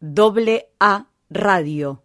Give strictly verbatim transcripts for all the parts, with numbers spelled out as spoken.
Doble A Radio.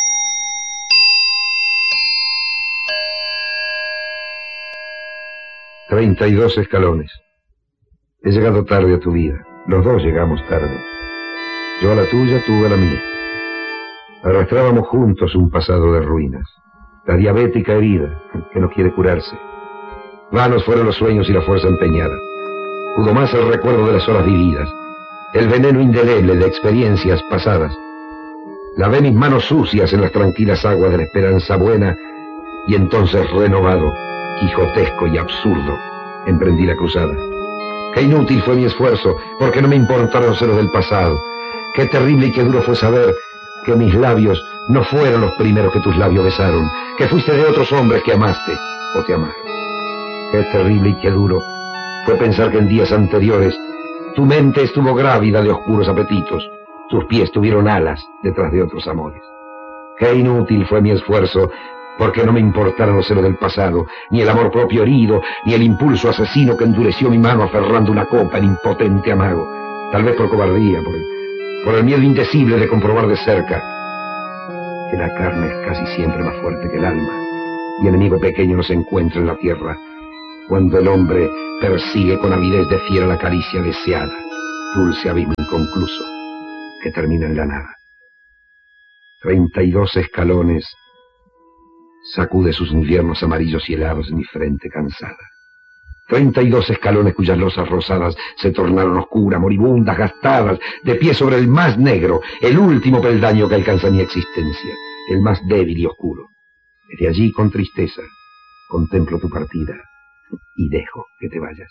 Treinta y dos escalones. He llegado tarde a tu vida. Los dos llegamos tarde. Yo a la tuya, tú a la mía. Arrastrábamos juntos un pasado de ruinas. La diabética herida, que no quiere curarse. Vanos fueron los sueños y la fuerza empeñada. Pudo más el recuerdo de las horas vividas, el veneno indeleble de experiencias pasadas. Lavé mis manos sucias en las tranquilas aguas de la esperanza buena, y entonces, renovado, quijotesco y absurdo, emprendí la cruzada. Qué inútil fue mi esfuerzo, porque no me importaron los celos del pasado. Qué terrible y qué duro fue saber que mis labios no fueron los primeros que tus labios besaron, que fuiste de otros hombres que amaste o te amaron. Qué terrible y qué duro fue pensar que en días anteriores tu mente estuvo grávida de oscuros apetitos, tus pies tuvieron alas detrás de otros amores. Qué inútil fue mi esfuerzo, porque no me importaron los celos del pasado, ni el amor propio herido, ni el impulso asesino que endureció mi mano aferrando una copa en impotente amago, tal vez por cobardía, por el, por el miedo indecible de comprobar de cerca que la carne es casi siempre más fuerte que el alma, y enemigo pequeño no se encuentra en la tierra cuando el hombre persigue con avidez de fiera la caricia deseada, dulce abismo inconcluso que termina en la nada. Treinta y dos escalones sacude sus inviernos amarillos y helados en mi frente cansada. Treinta y dos escalones cuyas losas rosadas se tornaron oscuras, moribundas, gastadas, de pie sobre el más negro, el último peldaño que alcanza mi existencia, el más débil y oscuro. Desde allí, con tristeza, contemplo tu partida y dejo que te vayas.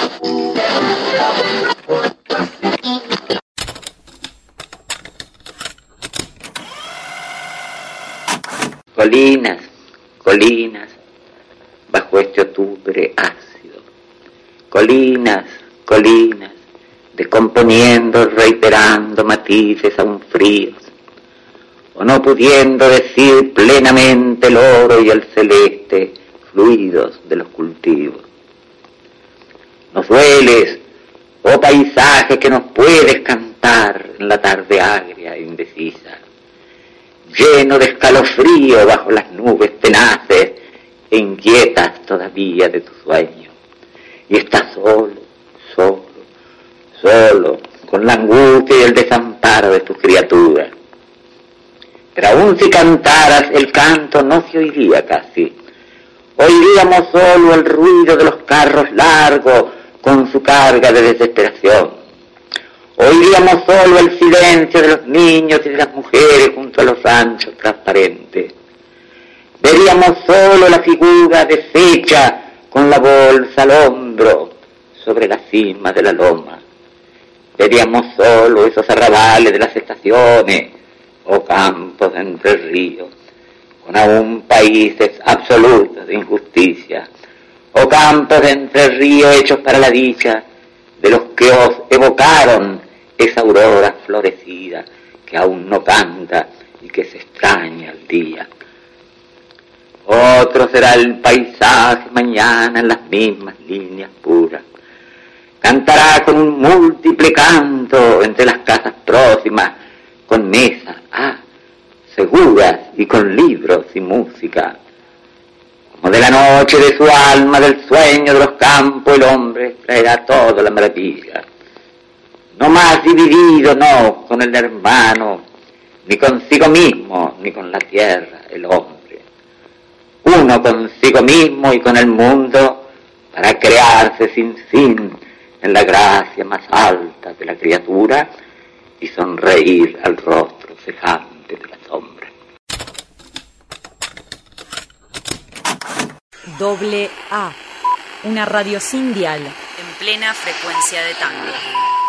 Colinas, colinas, bajo este octubre ácido. Colinas, colinas, descomponiendo, reiterando matices aún fríos, o no pudiendo decir plenamente el oro y el celeste, fluidos de los cultivos. Nos dueles, oh paisaje que nos puedes cantar en la tarde agria e indecisa, lleno de escalofrío bajo las nubes tenaces e inquietas todavía de tu sueño. Y estás solo, solo, solo, con la angustia y el desamparo de tus criaturas. Pero aún si cantaras, el canto no se oiría casi. Oiríamos solo el ruido de los carros largos con su carga de desesperación. Oiríamos solo el silencio de los niños y de las mujeres junto a los ranchos transparentes. Veríamos solo la figura deshecha con la bolsa al hombro sobre la cima de la loma. Veríamos solo esos arrabales de las estaciones o campos de Entre Ríos, con aún países absolutos de injusticia, o campos de Entre Ríos hechos para la dicha de los que os evocaron esa aurora florecida que aún no canta y que se extraña al día. Otro será el paisaje mañana en las mismas líneas puras. Cantará con un múltiple canto entre las casas próximas, con mesas, ah, seguras y con libros y música. Como de la noche de su alma, del sueño de los campos, el hombre traerá toda la maravilla. No más dividido, no, con el hermano, ni consigo mismo, ni con la tierra, el hombre. Uno consigo mismo y con el mundo, para crearse sin fin en la gracia más alta de la criatura y sonreír al rostro cejante de la sombra. Doble A, una radio sin dial, en plena frecuencia de tango.